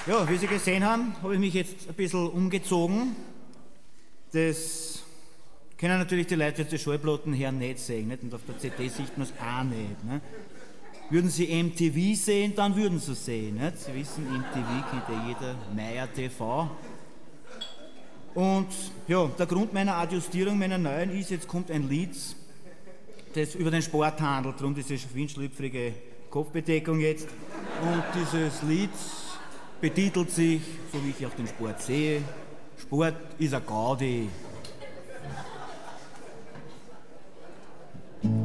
Ja, wie Sie gesehen haben, habe ich mich jetzt ein bisschen umgezogen. Das können natürlich die Leute jetzt die Schallplatten her nicht sehen, nicht? Und auf der CD sieht man es auch nicht. Ne? Würden Sie MTV sehen, dann würden Sie es sehen. Nicht? Sie wissen, MTV kennt ja jeder, Meier TV. Und ja, der Grund meiner Adjustierung, meiner neuen ist, jetzt kommt ein Lied, das über den Sport handelt, darum diese windschlüpfrige Kopfbedeckung jetzt. Und dieses Lied betitelt sich, so wie ich auch den Sport sehe, Sport ist ein Gaudi.